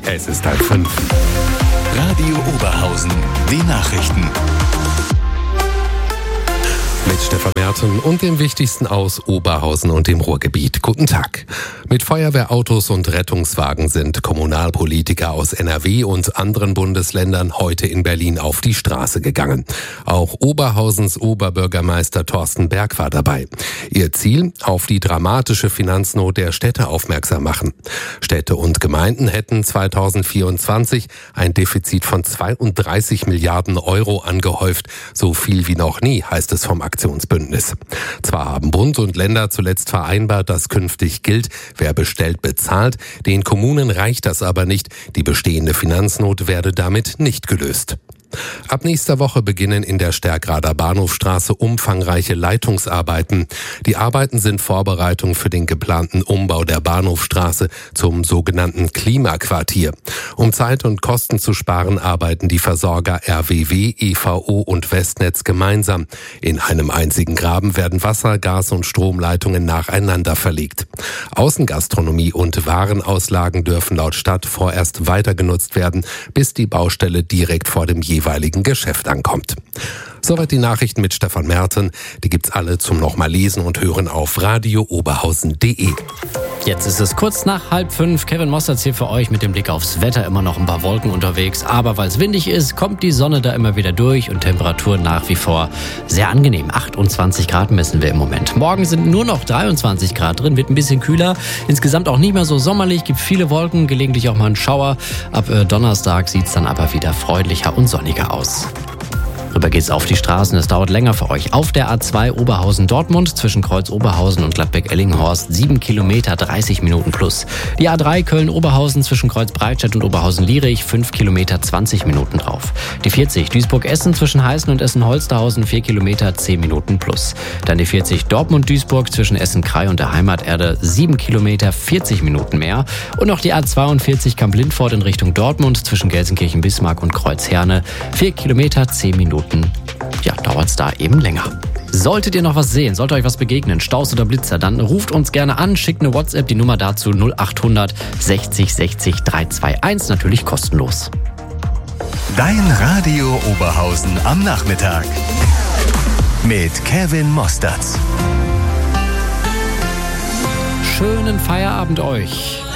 Es ist 5:30. Radio Oberhausen, die Nachrichten. Mit Stefan Merten und dem Wichtigsten aus Oberhausen und dem Ruhrgebiet. Guten Tag. Mit Feuerwehrautos und Rettungswagen sind Kommunalpolitiker aus NRW und anderen Bundesländern heute in Berlin auf die Straße gegangen. Auch Oberhausens Oberbürgermeister Thorsten Berg war dabei. Ihr Ziel: auf die dramatische Finanznot der Städte aufmerksam machen. Städte und Gemeinden hätten 2024 ein Defizit von 32 Milliarden Euro angehäuft. So viel wie noch nie, heißt es vom Aktionsbündnis. Zwar haben Bund und Länder zuletzt vereinbart, dass künftig gilt, wer bestellt, bezahlt. Den Kommunen reicht das aber nicht. Die bestehende Finanznot werde damit nicht gelöst. Ab nächster Woche beginnen in der Stärkrader Bahnhofstraße umfangreiche Leitungsarbeiten. Die Arbeiten sind Vorbereitung für den geplanten Umbau der Bahnhofstraße zum sogenannten Klimaquartier. Um Zeit und Kosten zu sparen, arbeiten die Versorger RWW, EVO und Westnetz gemeinsam. In einem einzigen Graben werden Wasser-, Gas- und Stromleitungen nacheinander verlegt. Außengastronomie und Warenauslagen dürfen laut Stadt vorerst weiter genutzt werden, bis die Baustelle direkt vor dem jeweiligen Geschäft ankommt. Soweit die Nachrichten mit Stefan Merten. Die gibt's alle zum nochmal lesen und hören auf radiooberhausen.de. Jetzt ist es kurz nach 4:30. Kevin Mosterz hier für euch mit dem Blick aufs Wetter. Immer noch ein paar Wolken unterwegs, aber weil es windig ist, kommt die Sonne da immer wieder durch und Temperaturen nach wie vor sehr angenehm. 28 Grad messen wir im Moment. Morgen sind nur noch 23 Grad drin, wird ein bisschen kühler. Insgesamt auch nicht mehr so sommerlich, gibt viele Wolken, gelegentlich auch mal einen Schauer. Ab Donnerstag sieht's dann aber wieder freundlicher und sonniger aus. Rüber geht's auf die Straßen, es dauert länger für euch. Auf der A2 Oberhausen-Dortmund zwischen Kreuz Oberhausen und Gladbeck-Ellinghorst 7 Kilometer, 30 Minuten plus. Die A3 Köln-Oberhausen zwischen Kreuz Breitscheid und Oberhausen-Lierich 5 Kilometer, 20 Minuten drauf. Die 40 Duisburg-Essen zwischen Heißen und Essen-Holsterhausen 4 Kilometer, 10 Minuten plus. Dann die 40 Dortmund-Duisburg zwischen Essen-Krei und der Heimaterde 7 Kilometer, 40 Minuten mehr. Und noch die A42 Kamp-Lindfort in Richtung Dortmund zwischen Gelsenkirchen-Bismarck und Kreuz-Herne 4 Kilometer, 10 Minuten. Ja, dauert's da eben länger. Solltet ihr noch was sehen, sollte euch was begegnen, Staus oder Blitzer, dann ruft uns gerne an, schickt eine WhatsApp, die Nummer dazu 0800 60 60 321, natürlich kostenlos. Dein Radio Oberhausen am Nachmittag mit Kevin Mosterz. Schönen Feierabend euch.